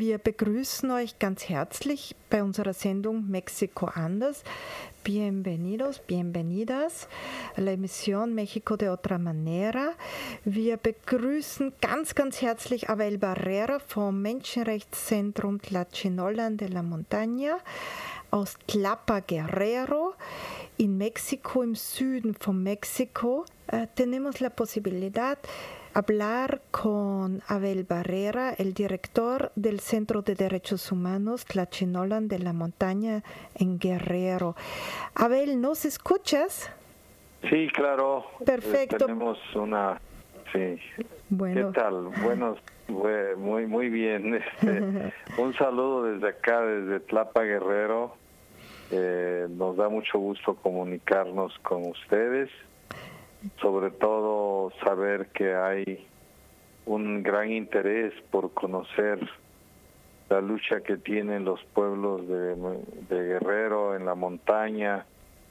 Wir begrüßen euch ganz herzlich bei unserer Sendung México Anders. Bienvenidos, bienvenidas a la emisión México de otra manera. Wir begrüßen ganz, ganz herzlich Abel Barrera vom Menschenrechtszentrum Tlachinolan de la Montaña aus Tlapa Guerrero in México, im Süden von México. Tenemos la posibilidad hablar con Abel Barrera, el director del Centro de Derechos Humanos Tlachinolan de la Montaña en Guerrero. Abel, ¿nos escuchas? Sí, claro. Perfecto. Tenemos una... Sí. Bueno. ¿Qué tal? Buenos, muy bien. Un saludo desde acá, desde Tlapa Guerrero. Nos da mucho gusto comunicarnos con ustedes. Sobre todo saber que hay un gran interés por conocer la lucha que tienen los pueblos de Guerrero en la montaña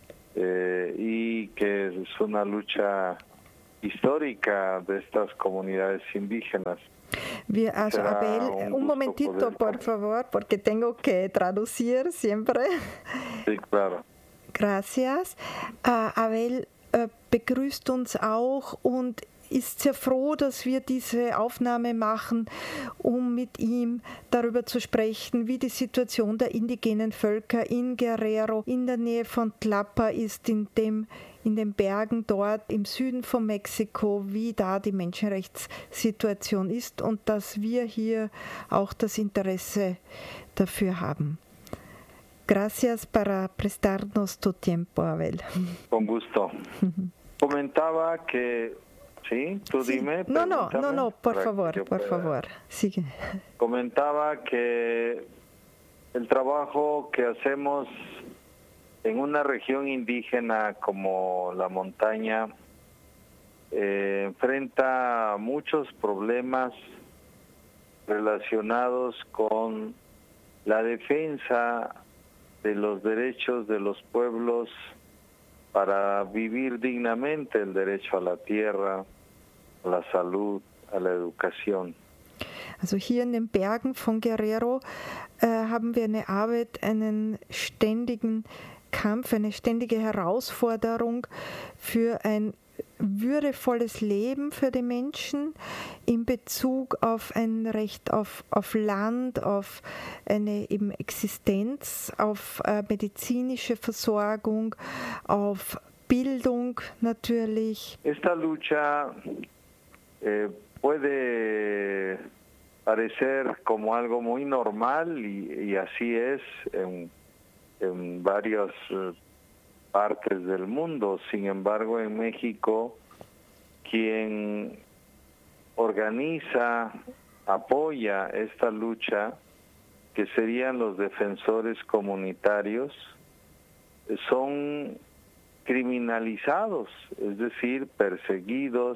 y que es una lucha histórica de estas comunidades indígenas. Abel, un momentito, por favor, porque tengo que traducir siempre. Sí, claro. Gracias. Abel begrüßt uns auch und ist sehr froh, dass wir diese Aufnahme machen, um mit ihm darüber zu sprechen, wie die Situation der indigenen Völker in Guerrero, in der Nähe von Tlapa ist, in den Bergen dort im Süden von Mexiko, wie da die Menschenrechtssituation ist und dass wir hier auch das Interesse dafür haben. Gracias para prestarnos tu tiempo, Abel. Con gusto. Comentaba que... Sí, tú sí. Dime. No, por favor. Sigue. Comentaba que el trabajo que hacemos en una región indígena como la montaña enfrenta muchos problemas relacionados con la defensa de los derechos de los pueblos para vivir dignamente, el derecho a la tierra, a la salud, a la educación. Also hier in den Bergen von Guerrero haben wir eine Arbeit, einen ständigen Kampf, eine ständige Herausforderung für ein würdevolles Leben für die Menschen in Bezug auf ein Recht auf Land, auf eine eben Existenz, auf medizinische Versorgung, auf Bildung natürlich. Esta lucha puede parecer como algo muy normal y así es en varias partes del mundo. Sin embargo, en México, quien organiza, apoya esta lucha, que serían los defensores comunitarios, son criminalizados, es decir, perseguidos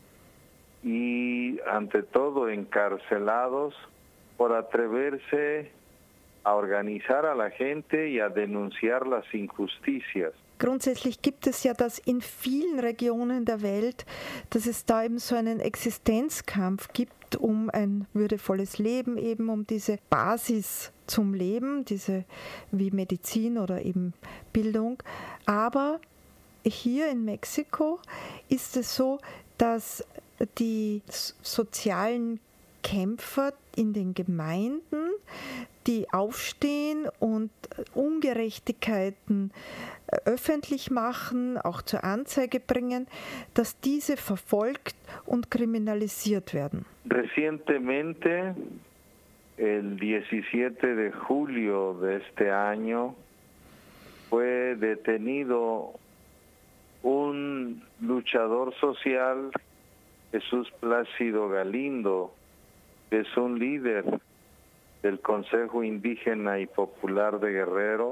y, ante todo, encarcelados por atreverse a organizar a la gente y a denunciar las injusticias. Grundsätzlich gibt es ja das in vielen Regionen der Welt, dass es da eben so einen Existenzkampf gibt um ein würdevolles Leben, eben um diese Basis zum Leben, diese wie Medizin oder eben Bildung. Aber hier in Mexiko ist es so, dass die sozialen Kämpfer in den Gemeinden, die aufstehen und Ungerechtigkeiten öffentlich machen, auch zur Anzeige bringen, dass diese verfolgt und kriminalisiert werden. Recientemente, el 17 de julio de este año, fue detenido un luchador social, Jesús Plácido Galindo, que es un líder del Consejo Indígena y Popular de Guerrero.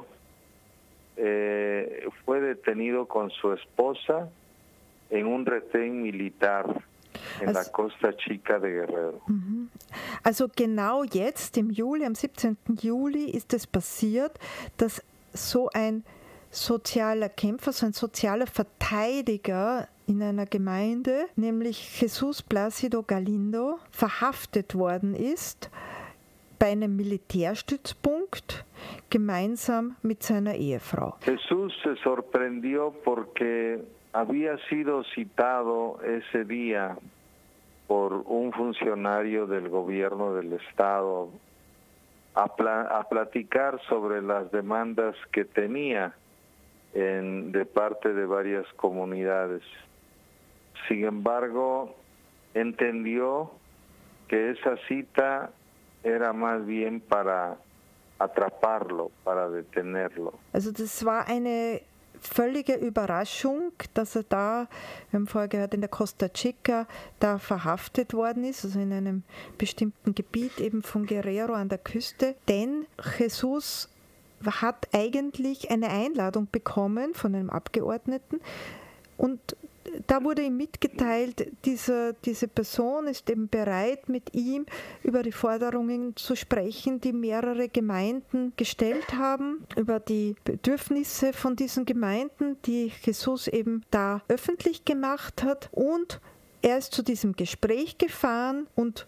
Fue detenido con su esposa en un retén militar en la Costa Chica de Guerrero. Also genau jetzt im Juli, am 17. Juli ist es passiert, dass so ein sozialer Kämpfer, so ein sozialer Verteidiger in einer Gemeinde, nämlich Jesús Plácido Galindo, verhaftet worden ist bei einem Militärstützpunkt gemeinsam mit seiner Ehefrau. Jesús se sorprendió porque había sido citado ese día por un funcionario del gobierno del estado a platicar sobre las demandas que tenía de parte de varias comunidades. Sin embargo, entendió que esa cita era más bien para atraparlo, para detenerlo. Also das war eine völlige Überraschung, dass er da, wir haben vorher gehört, in der Costa Chica da verhaftet worden ist, also in einem bestimmten Gebiet eben von Guerrero an der Küste. Denn Jesus hat eigentlich eine Einladung bekommen von einem Abgeordneten und da wurde ihm mitgeteilt, diese Person ist eben bereit, mit ihm über die Forderungen zu sprechen, die mehrere Gemeinden gestellt haben, über die Bedürfnisse von diesen Gemeinden, die Jesus eben da öffentlich gemacht hat. Und er ist zu diesem Gespräch gefahren und